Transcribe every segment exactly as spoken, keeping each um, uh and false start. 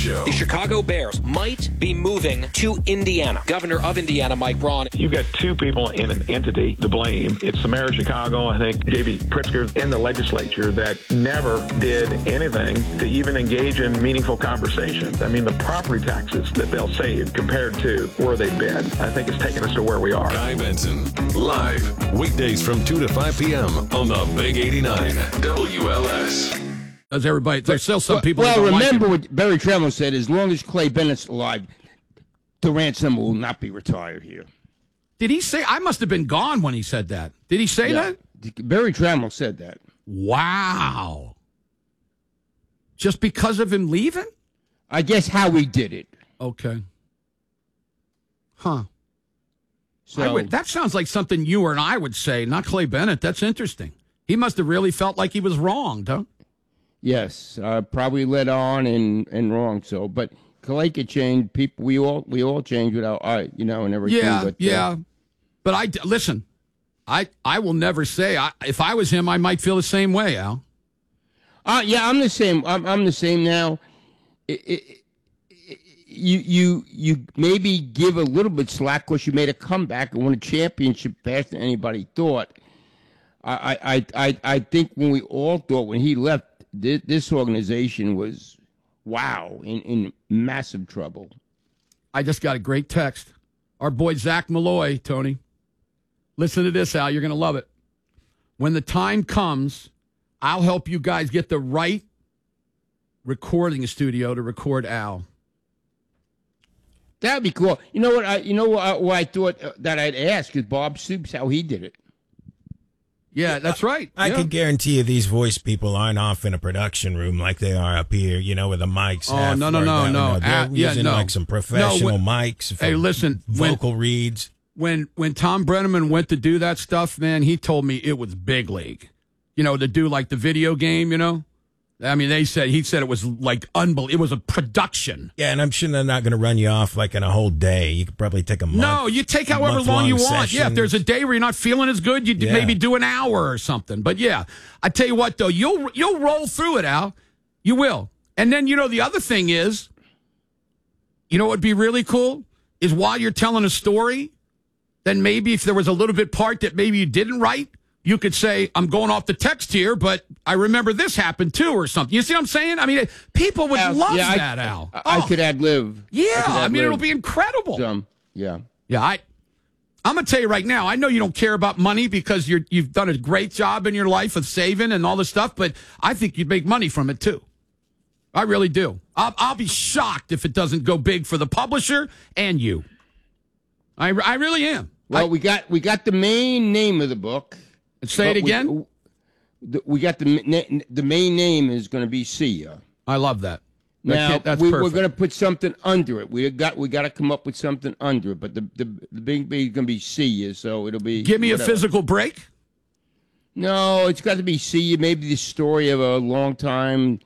Show. The Chicago Bears might be moving to Indiana. Governor of Indiana, Mike Braun. You've got two people in an entity to blame. It's the mayor of Chicago, I think, J B Pritzker, in the legislature that never did anything to even engage in meaningful conversations. I mean, the property taxes that they'll save compared to where they've been, I think it's taken us to where we are. Guy Benson, live, weekdays from two to five p.m. on the Big eighty-nine W L S. As everybody, there's still some people. Well, that don't remember like what Barry Tremble said: as long as Clay Bennett's alive, Durant Summer will not be retired here. Did he say? I must have been gone when he said that. Did he say Yeah. that? Barry Tremble said that. Wow. Just because of him leaving? I guess how he did it. Okay. Huh. So I would, that sounds like something you or I would say, not Clay Bennett. That's interesting. He must have really felt like he was wronged, huh? yes, uh, probably led on and, and wrong. So, but Clay could change. People, we all we all change without art, you know, and everything. Yeah, but, yeah. Uh, but I listen. I I will never say. I, if I was him, I might feel the same way, Al. Uh, yeah, I'm the same. I'm, I'm the same now. It, it, it, you you you maybe give a little bit slack because you made a comeback and won a championship faster than anybody thought. I I I I think when we all thought when he left, this, this organization was wow in, in massive trouble. I just got a great text. Our boy Zach Malloy, Tony. Listen to this, Al. You're going to love it. When the time comes, I'll help you guys get the right recording studio to record Al. That'd be cool. You know what? I you know what? What I thought that I'd ask is Bob Stoops how he did it. Yeah, that's right. I yeah. can guarantee you these voice people aren't off in a production room like they are up here, you know, with the mics. Oh, half no, no, blurred no, out. no. They're Uh, yeah, using no. like some professional No, when- mics. For Hey, listen, when- vocal reads. When when Tom Brenneman went to do that stuff, man, he told me it was big league. You know, to do like the video game, you know? I mean, they said, he said it was like unbelievable. It was a production. Yeah, and I'm sure they're not going to run you off like in a whole day. You could probably take a month. No, you take however long you want. sessions. Yeah, if there's a day where you're not feeling as good, you Yeah. maybe do an hour or something. But yeah, I tell you what, though, you'll you'll roll through it, Al. You will. And then, you know, the other thing is, you know what would be really cool? Is while you're telling a story, then maybe if there was a little bit part that maybe you didn't write, you could say, I'm going off the text here, but I remember this happened too or something. You see what I'm saying? I mean, people would Yeah, love yeah, I- that, Al. I, I Oh, could ad lib. yeah, I, mean, it'll be incredible. Some, yeah. Yeah, I, I'm going to tell you right now, I know you don't care about money because you're, you've done a great job in your life of saving and all this stuff, but I think you'd make money from it too. I really do. I'll, I'll be shocked if it doesn't go big for the publisher and you. I, I really am. Well, I, we got we got the main name of the book. say it but we- again. We, we got the ma- the main name is going to be See Ya. I love that. That Now can't- that's we, we're perfect. going to put something under it. We got we got to come up with something under it. But the the, the big big is going to be See Ya, so it'll be. Give me whatever. a physical break. No, it's got to be See Ya. Maybe the story of a long time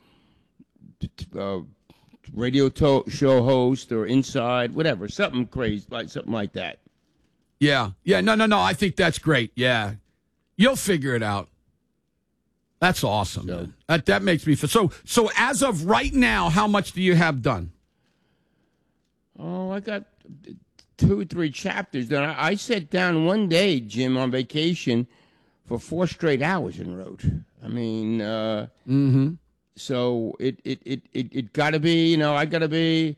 uh, radio to- show host or inside, whatever, something crazy like something like that. Yeah. Yeah. No, no, no. I think that's great. Yeah. You'll figure it out. That's awesome. So- man. That that makes me feel so. So as of right now, how much do you have done? Oh, I got two or three chapters done. I, I sat down one day, Jim, on vacation for four straight hours and wrote. I mean, uh, Mm-hmm. so it it it it, it got to be, you know, I got to be.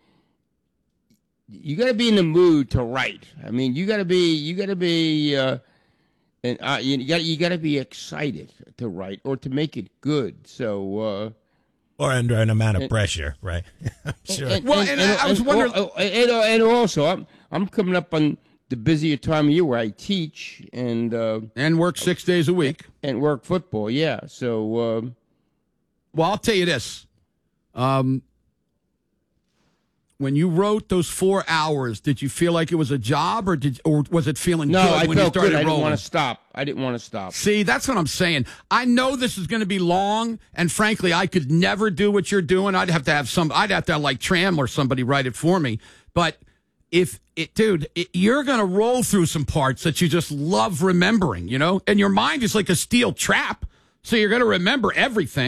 You got to be in the mood to write. I mean, you got to be, you got to be, uh, and uh, you got you got to be excited to write or to make it good. So. Uh, Or under an amount of And- pressure, right? I'm sure. And, Well, and I- I was wondering- oh, and, and also, I'm I'm coming up on the busier time of year where I teach and uh, And work six days a week. and work football. Yeah, so um, Well, I'll tell you this. Um, when you wrote those four hours, did you feel like it was a job, or did, or was it feeling no, good I when you felt started good. I didn't rolling? want to stop. I didn't want to stop. See, that's what I'm saying. I know this is going to be long, and frankly, I could never do what you're doing. I'd have to have some. I'd have to have like Tram or somebody write it for me. But if it, dude, it, you're going to roll through some parts that you just love remembering, you know, and your mind is like a steel trap, so you're going to remember everything.